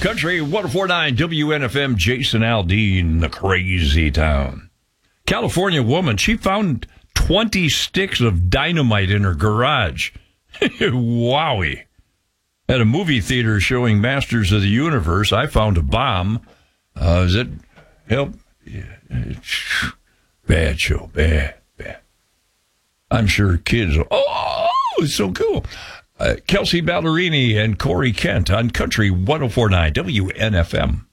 Country 104.9 WNFM, Jason Aldean, the crazy town. California woman, she found 20 sticks of dynamite in her garage. Wowie. At a movie theater showing Masters of the Universe, I found a bomb. Does it help? Yeah. Bad show, bad. I'm sure kids, it's so cool. Kelsey Ballerini and Corey Kent on Country 104.9 WNFM.